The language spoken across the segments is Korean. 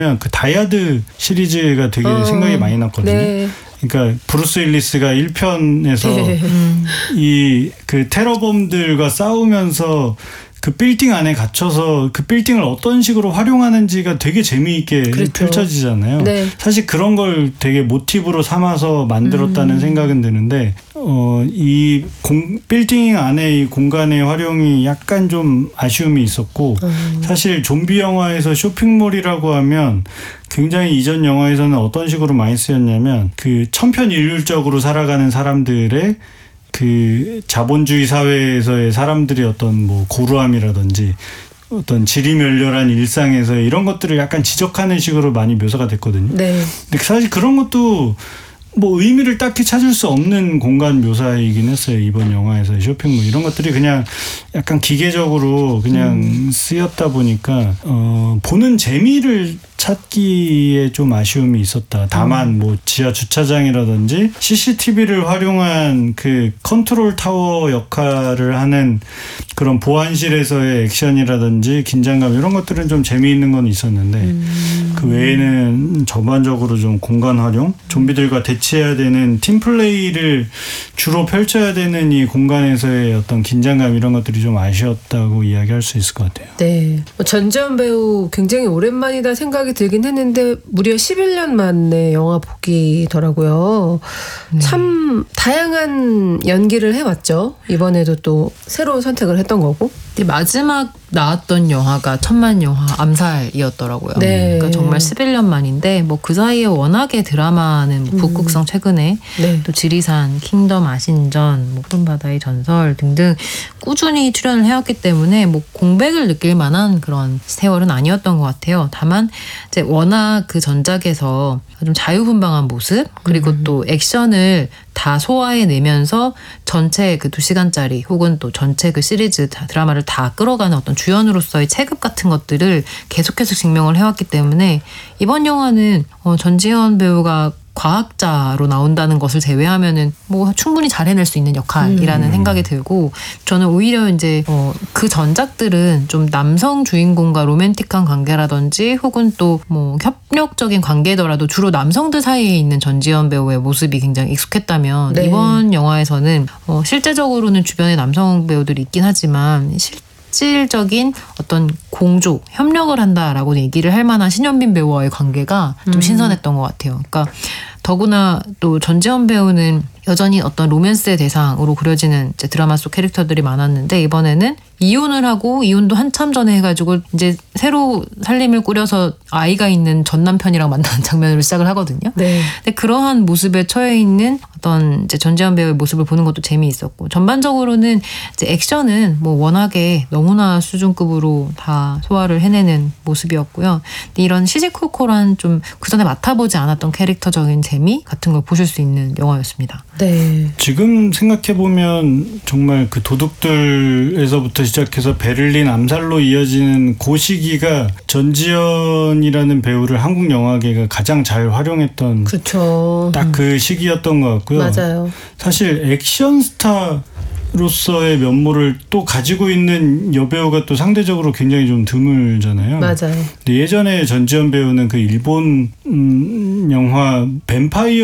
그 다이아드 시리즈가 되게 생각이 많이 났거든요. 네. 그러니까 브루스 윌리스가 1편에서 이 그 테러범들과 싸우면서 그 빌딩 안에 갇혀서 그 빌딩을 어떤 식으로 활용하는지가 되게 재미있게 그렇죠. 펼쳐지잖아요. 네. 사실 그런 걸 되게 모티브로 삼아서 만들었다는 생각은 드는데 이 빌딩 안에 이 공간의 활용이 약간 좀 아쉬움이 있었고 사실 좀비 영화에서 쇼핑몰이라고 하면 굉장히 이전 영화에서는 어떤 식으로 많이 쓰였냐면 그 천편일률적으로 살아가는 사람들의 그 자본주의 사회에서의 사람들이 어떤 뭐 고루함이라든지 어떤 지리멸렬한 일상에서 이런 것들을 약간 지적하는 식으로 많이 묘사가 됐거든요. 네. 근데 사실 그런 것도 뭐 의미를 딱히 찾을 수 없는 공간 묘사이긴 했어요. 이번 영화에서 쇼핑몰 이런 것들이 그냥 약간 기계적으로 그냥 쓰였다 보니까 보는 재미를 찾기에 좀 아쉬움이 있었다. 다만 뭐 지하 주차장이라든지 CCTV를 활용한 그 컨트롤 타워 역할을 하는 그런 보안실에서의 액션이라든지 긴장감 이런 것들은 좀 재미있는 건 있었는데 그 외에는 전반적으로 좀 공간 활용, 좀비들과 대치해야 되는 팀플레이를 주로 펼쳐야 되는 이 공간에서의 어떤 긴장감 이런 것들이 좀 아쉬웠다고 이야기할 수 있을 것 같아요. 네. 전지현 배우 굉장히 오랜만이다 생각이 들긴 했는데 무려 11년 만에 영화 복귀더라고요. 참 다양한 연기를 해왔죠. 이번에도 또 새로운 선택을 했던 거고. 마지막 나왔던 영화가 천만 영화 암살이었더라고요. 네. 그러니까 정말 11년 만인데 뭐 그 사이에 워낙에 드라마는 뭐 북극성 최근에 네. 또 지리산, 킹덤 아신전, 뭐 푸른 바다의 전설 등등 꾸준히 출연을 해왔기 때문에 뭐 공백을 느낄 만한 그런 세월은 아니었던 것 같아요. 다만 이제 워낙 그 전작에서 좀 자유분방한 모습 그리고 또 액션을 다 소화해내면서 전체 그 2시간짜리 혹은 또 전체 그 시리즈 드라마를 다 끌어가는 어떤 주연으로서의 체급 같은 것들을 계속해서 증명을 해왔기 때문에 이번 영화는 전지현 배우가 과학자로 나온다는 것을 제외하면은 뭐 충분히 잘 해낼 수 있는 역할이라는 생각이 들고 저는 오히려 이제 그 전작들은 좀 남성 주인공과 로맨틱한 관계라든지 혹은 또 뭐 협력적인 관계더라도 주로 남성들 사이에 있는 전지현 배우의 모습이 굉장히 익숙했다면 네. 이번 영화에서는 실제적으로는 주변에 남성 배우들이 있긴 하지만 실질적인 어떤 공조, 협력을 한다라고 얘기를 할 만한 신현빈 배우와의 관계가 좀 신선했던 것 같아요. 그러니까 더구나 또 전지현 배우는 여전히 어떤 로맨스의 대상으로 그려지는 이제 드라마 속 캐릭터들이 많았는데 이번에는 이혼을 하고 이혼도 한참 전에 해가지고 이제 새로 살림을 꾸려서 아이가 있는 전 남편이랑 만나는 장면으로 시작을 하거든요. 네. 근데 그러한 모습에 처해 있는 어떤 이제 전지현 배우의 모습을 보는 것도 재미있었고 전반적으로는 이제 액션은 뭐 워낙에 너무나 수준급으로 다 소화를 해내는 모습이었고요. 근데 이런 시시콜콜한 좀 그전에 맡아보지 않았던 캐릭터적인 재미 같은 걸 보실 수 있는 영화였습니다. 네. 지금 생각해보면 정말 그 도둑들에서부터 시작해서 베를린 암살로 이어지는 그 시기가 전지현이라는 배우를 한국 영화계가 가장 잘 활용했던 그렇죠. 딱 그 시기였던 것 같고요. 맞아요. 사실 액션 스타 로서의 면모를 또 가지고 있는 여배우가 또 상대적으로 굉장히 좀 드물잖아요. 맞아요. 근데 예전에 전지현 배우는 그 일본 영화 뱀파이어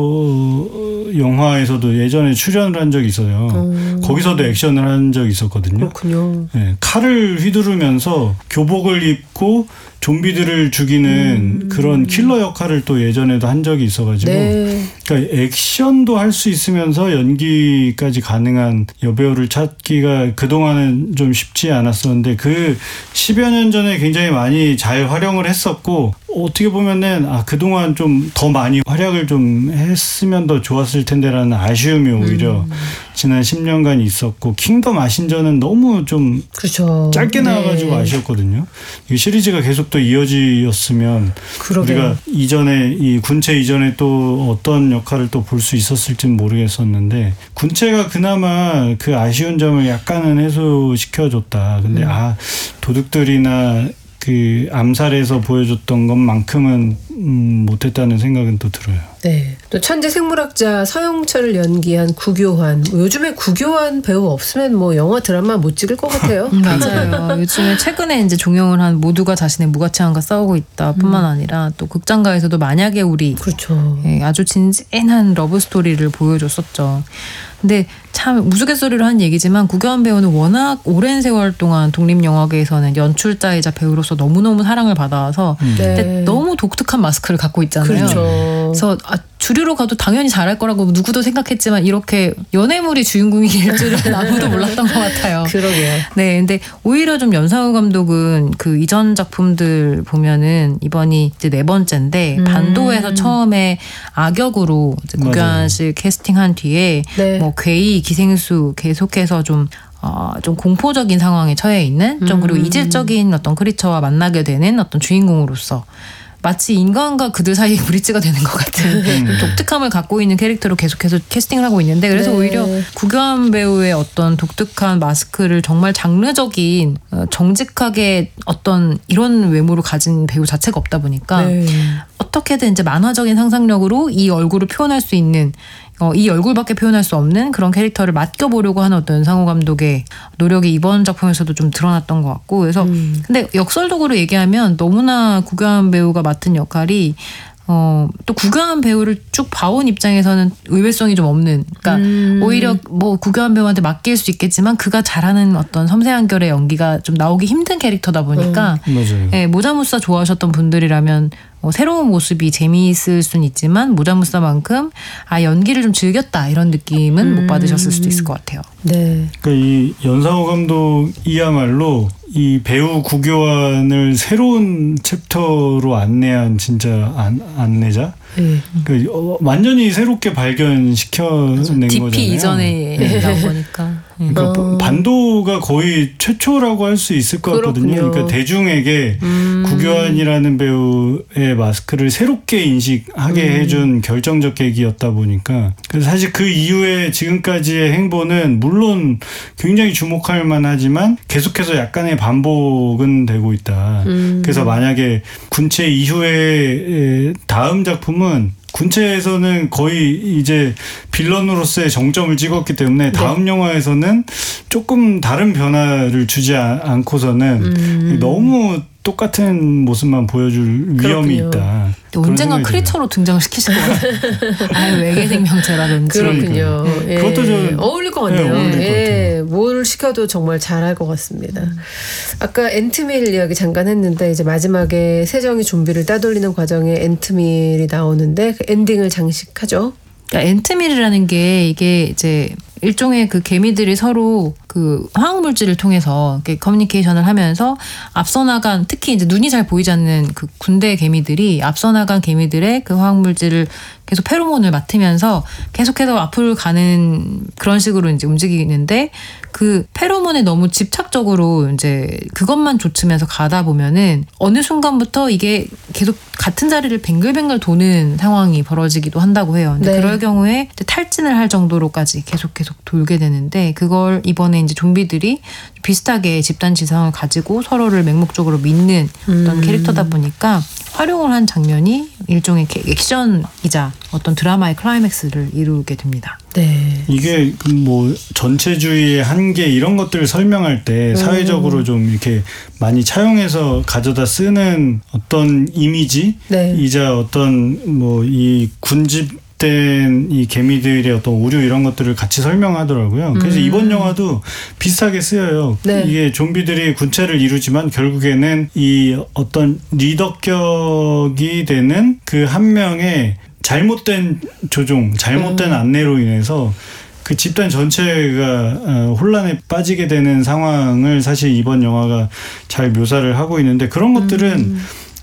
영화에서도 예전에 출연을 한 적이 있어요. 거기서도 액션을 한 적이 있었거든요. 그렇군요. 네, 칼을 휘두르면서 교복을 입고 좀비들을 죽이는 그런 킬러 역할을 또 예전에도 한 적이 있어가지고 네. 그러니까 액션도 할 수 있으면서 연기까지 가능한 여배우를 찾기가 그동안은 좀 쉽지 않았었는데 그 10여 년 전에 굉장히 많이 잘 활용을 했었고 어떻게 보면은 그동안 좀 더 많이 활약을 좀 했으면 더 좋았을 텐데라는 아쉬움이 오히려 지난 10년간 있었고 킹덤 아신전은 너무 좀 그렇죠. 짧게 나와가지고 네. 아쉬웠거든요. 이 시리즈가 계속 또 이어지었으면 그러게요. 우리가 이전에 이 군체 이전에 또 어떤 역할을 또 볼 수 있었을지는 모르겠었는데 군체가 그나마 그 아쉬운 점을 약간은 해소시켜줬다. 근데 도둑들이나 그 암살에서 보여줬던 것만큼은 못했다는 생각은 또 들어요. 네. 또 천재 생물학자 서영철을 연기한 구교환. 요즘에 구교환 배우 없으면 뭐 영화 드라마 못 찍을 것 같아요. 맞아요. 요즘에 최근에 이제 종영을 한 모두가 자신의 무가치함과 싸우고 있다뿐만 아니라 또 극장가에서도 만약에 우리 그렇죠. 예, 아주 진진한 러브 스토리를 보여줬었죠. 근데 참 우스갯소리로 한 얘기지만 구교환 배우는 워낙 오랜 세월 동안 독립영화계에서는 연출자이자 배우로서 너무너무 사랑을 받아서 근데 너무 독특한 마스크를 갖고 있잖아요. 그렇죠. 그래서 주류로 가도 당연히 잘할 거라고 누구도 생각했지만 이렇게 연애물이 주인공일 줄은 아무도 몰랐던 것 같아요. 그러게요. 네, 근데 오히려 좀 연상우 감독은 그 이전 작품들 보면은 이번이 이제 4번째인데 반도에서 처음에 악역으로 이제 구교환 씨 캐스팅한 뒤에 네. 뭐 괴이, 기생수 계속해서 좀 공포적인 상황에 처해 있는 좀 그리고 이질적인 어떤 크리처와 만나게 되는 어떤 주인공으로서 마치 인간과 그들 사이에 브릿지가 되는 것 같은 독특함을 갖고 있는 캐릭터로 계속해서 캐스팅을 하고 있는데 그래서 네. 오히려 구교환 배우의 어떤 독특한 마스크를 정말 장르적인 정직하게 어떤 이런 외모를 가진 배우 자체가 없다 보니까 네. 어떻게든 이제 만화적인 상상력으로 이 얼굴을 표현할 수 있는 이 얼굴밖에 표현할 수 없는 그런 캐릭터를 맡겨보려고 하는 어떤 연상호 감독의 노력이 이번 작품에서도 좀 드러났던 것 같고 그래서 근데 역설적으로 얘기하면 너무나 구교환 배우가 맡은 역할이 또 구교환 배우를 쭉 봐온 입장에서는 의외성이 좀 없는 그러니까 오히려 뭐 구교환 배우한테 맡길 수 있겠지만 그가 잘하는 어떤 섬세한 결의 연기가 좀 나오기 힘든 캐릭터다 보니까 맞아요. 예, 모자무사 좋아하셨던 분들이라면 새로운 모습이 재미있을 수는 있지만 모자무사만큼 연기를 좀 즐겼다 이런 느낌은 못 받으셨을 수도 있을 것 같아요. 네. 그러니까 이 연상호 감독이야말로 이 배우 구교환을 새로운 챕터로 안내한 진짜 안내자. 네. 그러니까 완전히 새롭게 발견시켜낸 DP 거잖아요. 이전에 나온 거니까. 그러니까 반도가 거의 최초라고 할 수 있을 것 같거든요. 그렇군요. 그러니까 대중에게 구교환이라는 배우의 마스크를 새롭게 인식하게 해준 결정적 계기였다 보니까 그래서 사실 그 이후에 지금까지의 행보는 물론 굉장히 주목할 만하지만 계속해서 약간의 반복은 되고 있다. 그래서 만약에 군체 이후에 다음 작품은 군체에서는 거의 이제 빌런으로서의 정점을 찍었기 때문에 다음 영화에서는 조금 다른 변화를 주지 않고서는 너무 똑같은 모습만 보여줄 위험이 그렇군요. 있다. 언젠가 크리처로 등장을 시키실 것 같아요. 외계 생명체라든지. 그렇군요. 예. 그것도 좀 어울릴 것 같네요. 어울릴 것 같아요. 뭘 시켜도 정말 잘할 것 같습니다. 아까 앤트밀 이야기 잠깐 했는데 이제 마지막에 세정이 좀비를 따돌리는 과정에 앤트밀이 나오는데 그 엔딩을 장식하죠. 그러니까 앤트밀이라는 게 이게 이제 일종의 그 개미들이 서로 그 화학물질을 통해서 이렇게 커뮤니케이션을 하면서 앞서 나간 특히 이제 눈이 잘 보이지 않는 그 군대 개미들이 앞서 나간 개미들의 그 화학물질을 계속 페로몬을 맡으면서 계속해서 앞으로 가는 그런 식으로 이제 움직이는데 그 페로몬에 너무 집착적으로 이제 그것만 좇으면서 가다 보면은 어느 순간부터 이게 계속 같은 자리를 뱅글뱅글 도는 상황이 벌어지기도 한다고 해요. 근데 네. 그럴 경우에 이제 탈진을 할 정도로까지 계속 돌게 되는데 그걸 이번에 이제 좀비들이 비슷하게 집단 지성을 가지고 서로를 맹목적으로 믿는 어떤 캐릭터다 보니까 활용을 한 장면이 일종의 액션이자 어떤 드라마의 클라이맥스를 이루게 됩니다. 네. 이게 뭐 전체주의의 한계 이런 것들을 설명할 때 사회적으로 좀 이렇게 많이 차용해서 가져다 쓰는 어떤 이미지 네. 이자 어떤 뭐 이 군집된 이 개미들의 어떤 오류 이런 것들을 같이 설명하더라고요. 그래서 이번 영화도 비슷하게 쓰여요. 네. 이게 좀비들이 군체를 이루지만 결국에는 이 어떤 리더격이 되는 그 한 명의 잘못된 조종, 잘못된 안내로 인해서 그 집단 전체가 혼란에 빠지게 되는 상황을 사실 이번 영화가 잘 묘사를 하고 있는데 그런 것들은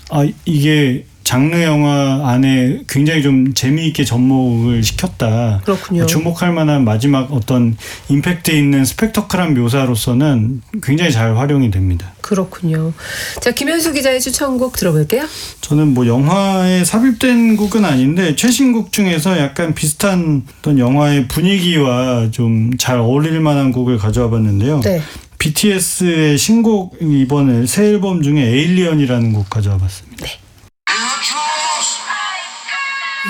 이게 장르 영화 안에 굉장히 좀 재미있게 접목을 시켰다. 그렇군요. 주목할 만한 마지막 어떤 임팩트 있는 스펙터클한 묘사로서는 굉장히 잘 활용이 됩니다. 그렇군요. 자, 김현수 기자의 추천곡 들어볼게요. 저는 뭐 영화에 삽입된 곡은 아닌데 최신곡 중에서 약간 비슷한 어떤 영화의 분위기와 좀 잘 어울릴 만한 곡을 가져와 봤는데요. 네. BTS의 신곡 이번에 새 앨범 중에 에일리언이라는 곡 가져와 봤습니다. 네.